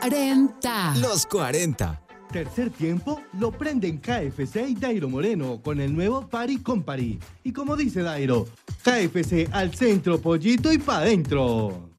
40. Los 40. Tercer tiempo lo prenden KFC y Dairo Moreno con el nuevo Party con Party. Y como dice Dairo, KFC al centro, pollito y pa' dentro.